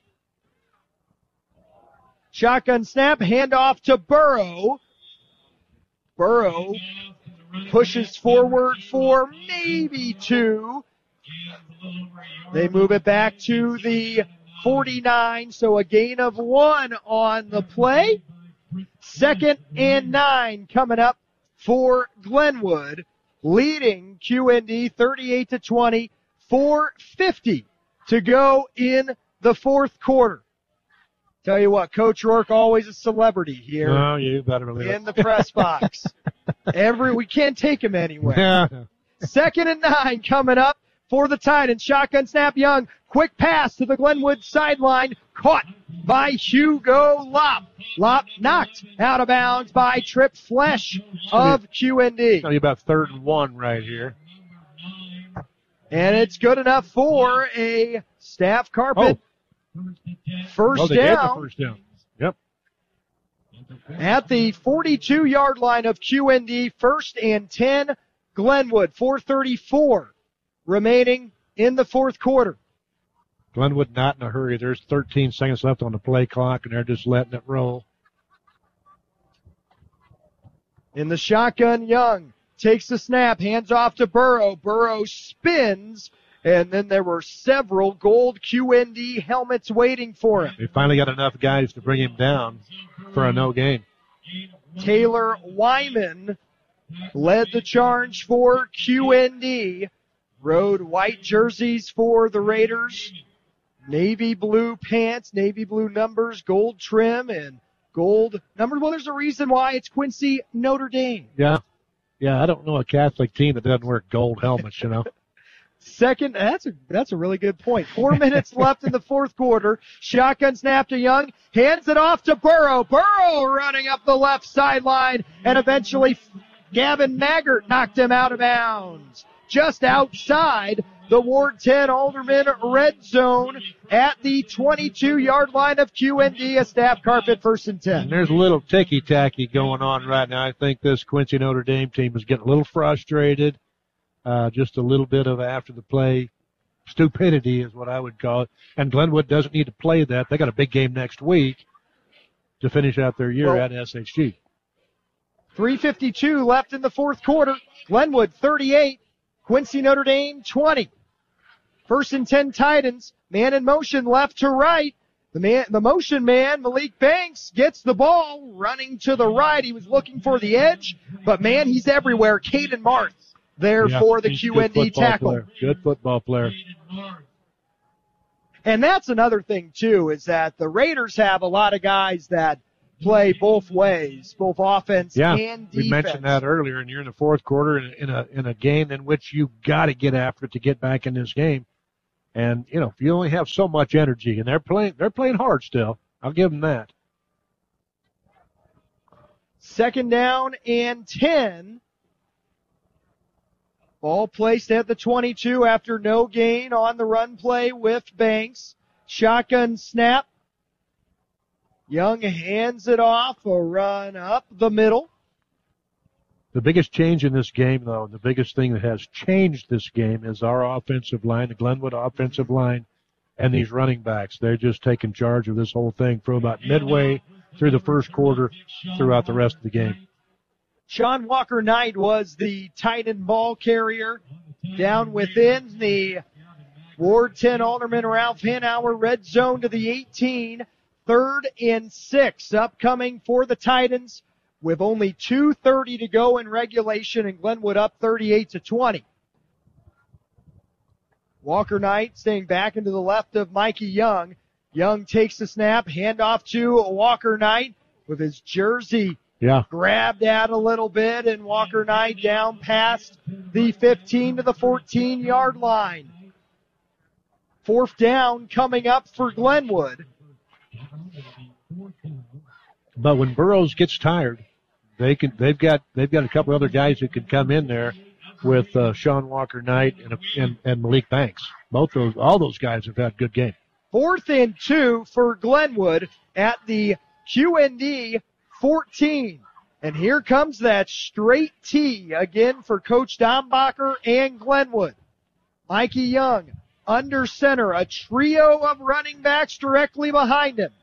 S2: Shotgun snap. Handoff to Burrow. Burrow pushes forward for maybe two. They move it back to the forty-nine. So a gain of one on the play. Second and nine coming up for Glenwood, leading Q N D thirty-eight to twenty, four fifty to go in the fourth quarter. Tell you what, Coach Rourke always a celebrity here.
S3: Oh, you better believe
S2: in
S3: it.
S2: the press box. Every we can't take him anywhere.
S3: Yeah.
S2: Second and nine coming up for the Titans. Shotgun snap, Young. Quick pass to the Glenwood sideline. Caught by Hugo Lopp. Lopp knocked out of bounds by Trip Flesh of Q N D.
S3: Tell you about third and one right here.
S2: And it's good enough for a Staff Carpet
S3: oh.
S2: first
S3: well, they
S2: down.
S3: Gave the first down. Yep.
S2: At the forty-two-yard line of Q N D, first and ten, Glenwood, four thirty-four remaining in the fourth quarter.
S3: Glenwood not in a hurry. There's thirteen seconds left on the play clock, and they're just letting it roll.
S2: In the shotgun, Young takes the snap, hands off to Burrow. Burrow spins, and then there were several gold Q N D helmets waiting for him.
S3: They finally got enough guys to bring him down for a no gain.
S2: Taylor Wyman led the charge for Q N D. Rode white jerseys for the Raiders. Navy blue pants, navy blue numbers, gold trim, and gold numbers. Well, there's a reason why it's Quincy Notre Dame.
S3: Yeah. Yeah, I don't know a Catholic team that doesn't wear gold helmets, you know.
S2: Second, that's a, that's a really good point. Four minutes left in the fourth quarter. Shotgun snap to Young. Hands it off to Burrow. Burrow running up the left sideline, and eventually Gavin Maggart knocked him out of bounds. Just outside the Ward ten Alderman red zone at the twenty-two-yard line of Q N D, a Staff Carpet first and ten.
S3: And there's a little ticky-tacky going on right now. I think this Quincy Notre Dame team is getting a little frustrated. Uh, just a little bit of after-the-play stupidity is what I would call it. And Glenwood doesn't need to play that. They got a big game next week to finish out their year well, at S H G.
S2: three fifty-two left in the fourth quarter. Glenwood thirty-eight, Quincy Notre Dame twenty. First and ten Titans. Man in motion left to right. The man, the motion man, Malik Banks, gets the ball running to the right. He was looking for the edge, but man, he's everywhere. Caden Marth there
S3: yeah,
S2: for the Q N D tackle.
S3: Player. Good football player.
S2: And that's another thing, too, is that the Raiders have a lot of guys that play both ways, both offense
S3: yeah,
S2: and defense.
S3: We mentioned that earlier, and you're in the fourth quarter in, in a in a game in which you got to get after it to get back in this game. And, you know, if you only have so much energy, and they're playing, they're playing hard still. I'll give them that.
S2: Second down and ten. Ball placed at the twenty-two after no gain on the run play with Banks. Shotgun snap. Young hands it off, a run up the middle.
S3: The biggest change in this game, though, the biggest thing that has changed this game is our offensive line, the Glenwood offensive line, and these running backs. They're just taking charge of this whole thing from about midway through the first quarter throughout the rest of the game.
S2: Sean Walker Knight was the tight end ball carrier down within the Ward ten Alderman Ralph Hanauer red zone to the eighteen. Third and six upcoming for the Titans with only two thirty to go in regulation and Glenwood up thirty-eight to twenty. Walker Knight staying back into the left of Mikey Young. Young takes the snap, handoff to Walker Knight with his jersey
S3: yeah.
S2: grabbed out a little bit, and Walker Knight down past the fifteen to the fourteen-yard line. Fourth down coming up for Glenwood.
S3: But when Burroughs gets tired, they can. They've got. They've got a couple other guys who can come in there with uh, Sean Walker Knight and, and and Malik Banks. Both those, all those guys have had good games.
S2: Fourth and two for Glenwood at the Q N D fourteen, and here comes that straight T again for Coach Dombacher and Glenwood. Mikey Young under center, a trio of running backs directly behind him.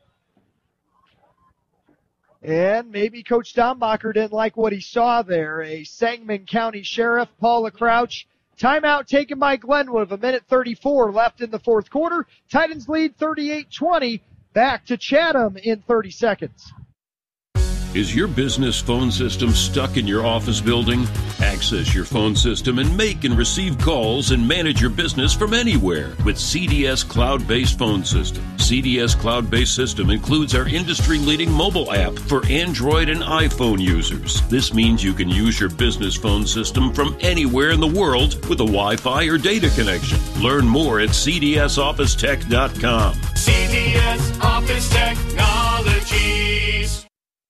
S2: And maybe Coach Dombacher didn't like what he saw there. A Sangamon County Sheriff, Paula Crouch. Timeout taken by Glenwood with a minute thirty-four left in the fourth quarter. Titans lead thirty-eight twenty. Back to Chatham in thirty seconds.
S1: Is your business phone system stuck in your office building? Access your phone system and make and receive calls and manage your business from anywhere with C D S Cloud-Based Phone System. C D S Cloud-Based System includes our industry-leading mobile app for Android and iPhone users. This means you can use your business phone system from anywhere in the world with a Wi-Fi or data connection. Learn more at C D S office tech dot com.
S12: C D S Office Technologies.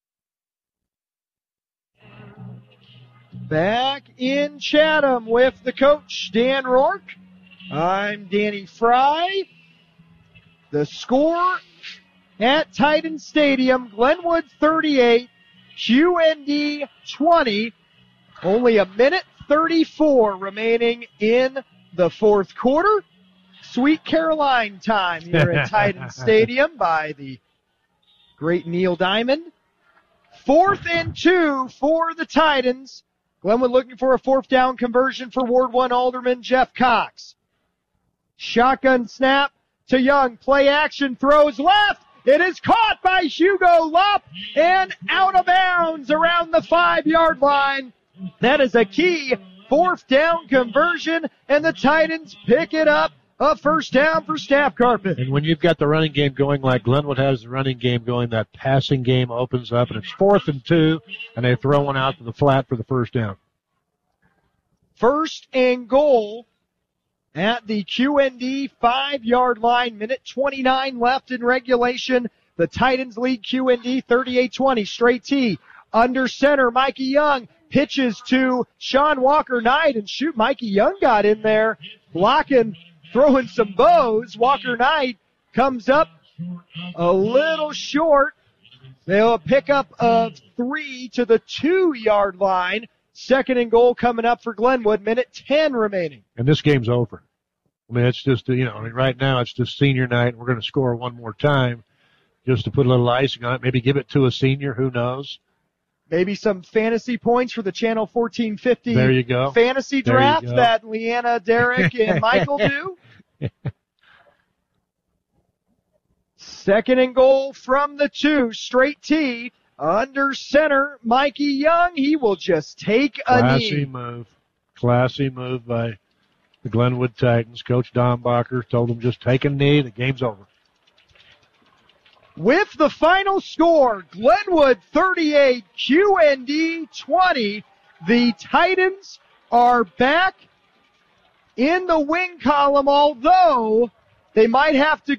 S2: Back in Chatham with the coach, Dan Rourke. I'm Danny Fry. The score at Titan Stadium, Glenwood thirty-eight, Q N D twenty. Only a minute thirty-four remaining in the fourth quarter. Sweet Caroline time here at Titan Stadium by the great Neil Diamond. Fourth and two for the Titans. Glenwood looking for a fourth down conversion for Ward one Alderman Jeff Cox. Shotgun snap to Young. Play action, throws left. It is caught by Hugo Lupp and out of bounds around the five-yard line. That is a key fourth down conversion, and the Titans pick it up. A first down for Staff Carpet.
S3: And when you've got the running game going like Glenwood has the running game going, that passing game opens up, and it's fourth and two, and they throw one out to the flat for the first down.
S2: First and goal at the Q N D five-yard line. Minute twenty-nine left in regulation. The Titans lead Q N D thirty-eight twenty. Straight T. Under center, Mikey Young pitches to Sean Walker Knight, and shoot, Mikey Young got in there, blocking, throwing some bows. Walker Knight comes up a little short. They'll pick up of three to the two-yard line. Second and goal coming up for Glenwood. Minute ten remaining.
S3: And this game's over. I mean, it's just, you know, I mean, right now it's just senior night, and we're going to score one more time just to put a little icing on it. Maybe give it to a senior. Who knows?
S2: Maybe some fantasy points for the Channel fourteen fifty
S3: there you go.
S2: fantasy
S3: There you
S2: draft
S3: go.
S2: that Leanna, Derek, and Michael do. Second and goal from the two. Straight T. Under center, Mikey Young. He will just take a
S3: Classy
S2: knee.
S3: move. Classy move by the Glenwood Titans. Coach Dombacher told them just take a knee. The game's over.
S2: With the final score, Glenwood thirty-eight, Q N D twenty. The Titans are back in the win column, although they might have to